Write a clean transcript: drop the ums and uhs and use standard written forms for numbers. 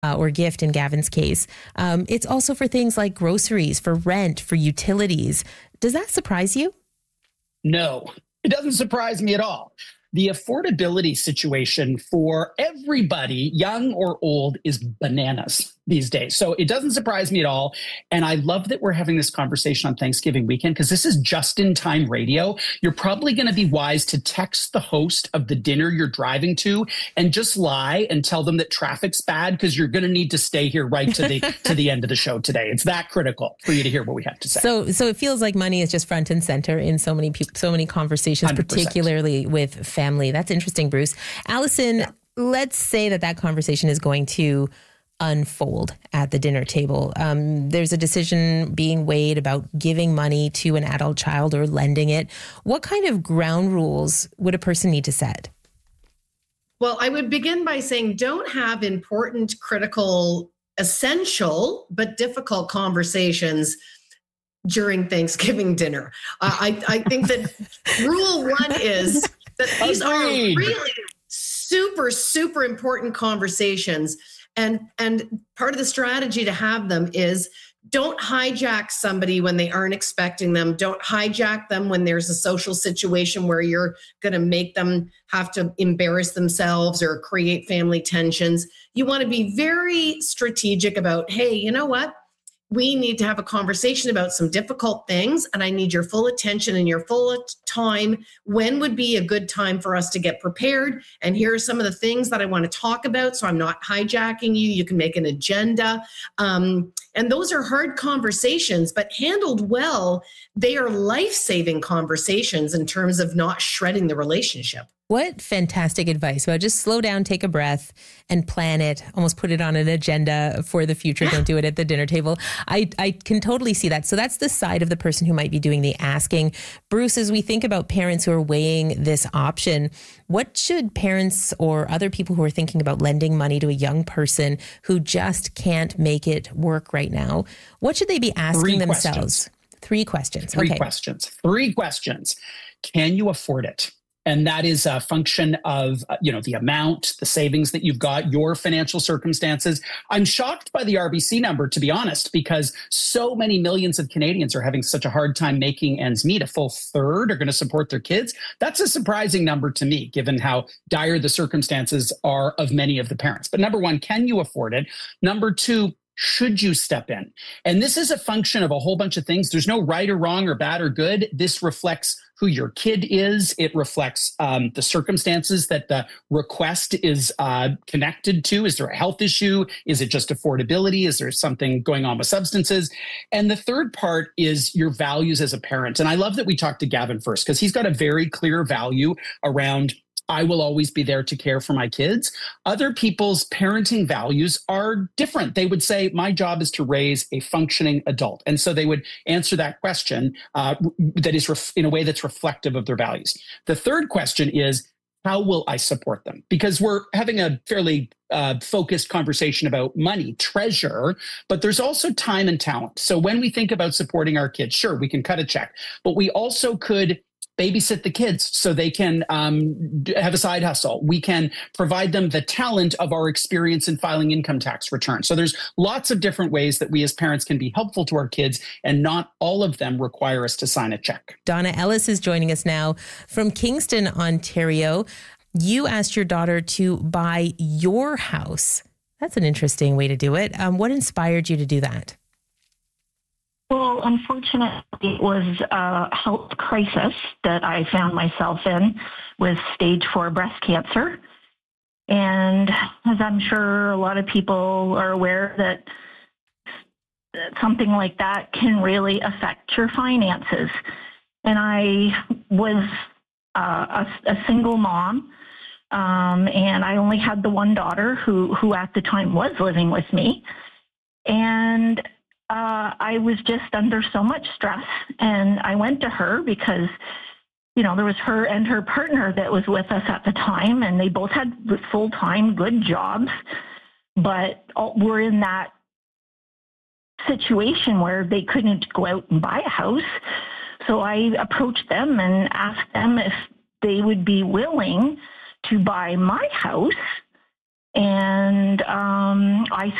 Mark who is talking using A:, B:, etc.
A: or gift in Gavin's case. It's also for things like groceries, for rent, for utilities. Does that surprise you?
B: No, it doesn't surprise me at all. The affordability situation for everybody, young or old, is bananas these days. So it doesn't surprise me at all. And I love that we're having this conversation on Thanksgiving weekend, because this is just-in-time radio. You're probably going to be wise to text the host of the dinner you're driving to and just lie and tell them that traffic's bad, because you're going to need to stay here right to the end of the show today. It's that critical for you to hear what we have to say.
A: So it feels like money is just front and center in so many people, so many conversations, 100%. Particularly with family. That's interesting, Bruce. Allison, let's say that conversation is going to unfold at the dinner table. There's a decision being weighed about giving money to an adult child or lending it. What kind of ground rules would a person need to set?
C: Well, I would begin by saying don't have important, critical, essential, but difficult conversations during Thanksgiving dinner. I think that rule one is that these are really super, super important conversations. And part of the strategy to have them is don't hijack somebody when they aren't expecting them. Don't hijack them when there's a social situation where you're going to make them have to embarrass themselves or create family tensions. You want to be very strategic about, hey, you know what? We need to have a conversation about some difficult things, and I need your full attention and your full time. When would be a good time for us to get prepared? And here are some of the things that I want to talk about, so I'm not hijacking you. You can make an agenda. And those are hard conversations, but handled well, they are life-saving conversations in terms of not shredding the relationship.
A: What fantastic advice about just slow down, take a breath, and plan it, almost put it on an agenda for the future. Don't do it at the dinner table. I can totally see that. So that's the side of the person who might be doing the asking. Bruce, as we think about parents who are weighing this option, what should parents or other people who are thinking about lending money to a young person who just can't make it work right now, what should they be asking themselves? Three questions.
B: Three questions. Can you afford it? And that is a function of, the amount, the savings that you've got, your financial circumstances. I'm shocked by the RBC number, to be honest, because so many millions of Canadians are having such a hard time making ends meet. A full third are going to support their kids. That's a surprising number to me, given how dire the circumstances are of many of the parents. But number one, can you afford it? Number two, should you step in? And this is a function of a whole bunch of things. There's no right or wrong or bad or good. This reflects who your kid is. It reflects the circumstances that the request is connected to. Is there a health issue? Is it just affordability? Is there something going on with substances? And the third part is your values as a parent. And I love that we talked to Gavin first, because he's got a very clear value around I will always be there to care for my kids. Other people's parenting values are different. They would say, my job is to raise a functioning adult. And so they would answer that question that is in a way that's reflective of their values. The third question is, how will I support them? Because we're having a fairly focused conversation about money, treasure, but there's also time and talent. So when we think about supporting our kids, sure, we can cut a check, but we also could babysit the kids so they can have a side hustle. We can provide them the talent of our experience in filing income tax returns. So there's lots of different ways that we as parents can be helpful to our kids, and not all of them require us to sign a check.
A: Donna Ellis is joining us now from Kingston, Ontario. You asked your daughter to buy your house. That's an interesting way to do it. What inspired you to do that?
D: Well, unfortunately, it was a health crisis that I found myself in with stage 4 breast cancer. And as I'm sure a lot of people are aware, that something like that can really affect your finances. And I was a single mom, and I only had the one daughter who at the time was living with me. And I was just under so much stress, and I went to her because, there was her and her partner that was with us at the time, and they both had full-time good jobs, but were in that situation where they couldn't go out and buy a house. So I approached them and asked them if they would be willing to buy my house And I